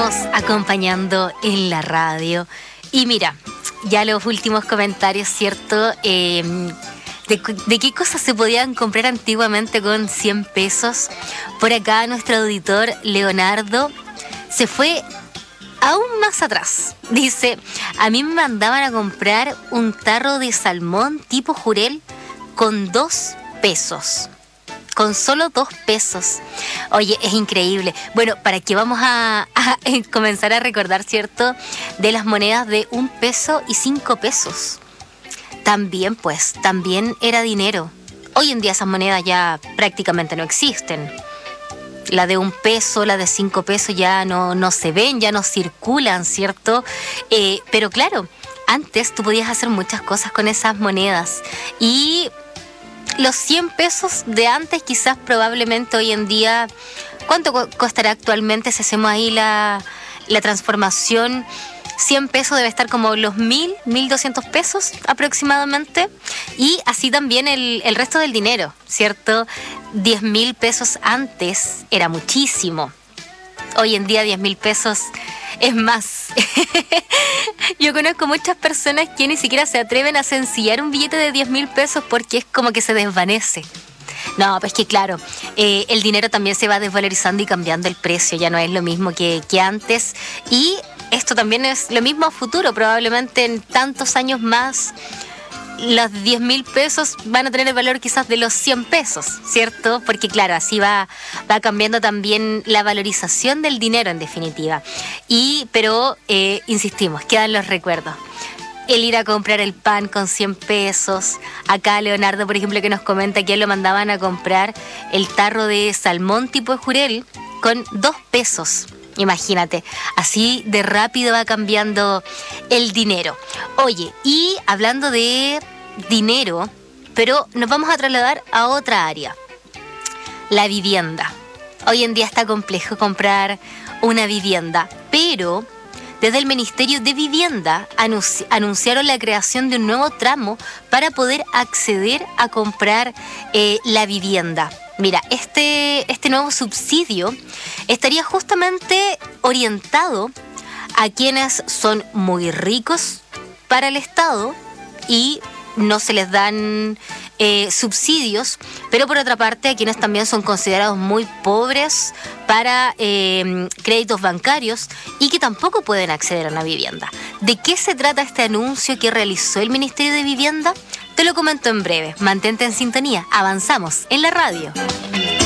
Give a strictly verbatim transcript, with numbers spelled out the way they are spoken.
seguimos acompañando en la radio. Y mira, ya los últimos comentarios, ¿cierto? Eh, de, de qué cosas se podían comprar antiguamente con cien pesos. Por acá nuestro auditor Leonardo se fue aún más atrás. Dice, a mí me mandaban a comprar un tarro de salmón tipo jurel con dos pesos. Con solo dos pesos. Oye, es increíble. Bueno, ¿para qué vamos a, a comenzar a recordar, cierto? De las monedas de un peso y cinco pesos. También, pues, también era dinero. Hoy en día esas monedas ya prácticamente no existen. La de un peso, la de cinco pesos ya no, no se ven, ya no circulan, ¿cierto? Eh, pero claro, antes tú podías hacer muchas cosas con esas monedas. Y los cien pesos de antes, quizás probablemente hoy en día, ¿cuánto co- costará actualmente si hacemos ahí la, la transformación? cien pesos debe estar como los mil, mil doscientos pesos aproximadamente. Y así también el, el resto del dinero, ¿cierto? diez mil pesos antes era muchísimo. Hoy en día diez mil pesos es más. Yo conozco muchas personas que ni siquiera se atreven a sencillar un billete de diez mil pesos porque es como que se desvanece. No, pues que claro, eh, el dinero también se va desvalorizando y cambiando el precio, ya no es lo mismo que, que antes. Y esto también es lo mismo a futuro, probablemente en tantos años más los diez mil pesos van a tener el valor quizás de los cien pesos, ¿cierto? Porque claro, así va, va cambiando también la valorización del dinero en definitiva. Y, pero, eh, insistimos, quedan los recuerdos. El ir a comprar el pan con cien pesos. Acá Leonardo, por ejemplo, que nos comenta que él lo mandaban a comprar el tarro de salmón tipo jurel con dos pesos. Imagínate, así de rápido va cambiando el dinero. Oye, y hablando de dinero, pero nos vamos a trasladar a otra área. La vivienda. Hoy en día está complejo comprar una vivienda, pero desde el Ministerio de Vivienda anunci- anunciaron la creación de un nuevo tramo para poder acceder a comprar eh, la vivienda. Mira, este, este nuevo subsidio estaría justamente orientado a quienes son muy ricos para el Estado y no se les dan eh, subsidios, pero por otra parte a quienes también son considerados muy pobres para eh, créditos bancarios y que tampoco pueden acceder a una vivienda. ¿De qué se trata este anuncio que realizó el Ministerio de Vivienda? Te lo comento en breve. Mantente en sintonía. Avanzamos en la radio.